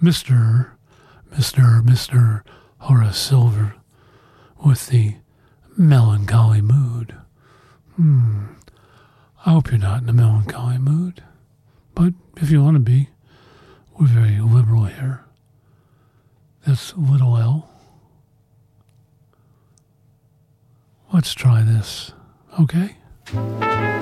Mr. Horace Silver with the melancholy mood. I hope you're not in a melancholy mood, but if you want to be, we're very liberal here. That's little L. Let's try this, okay?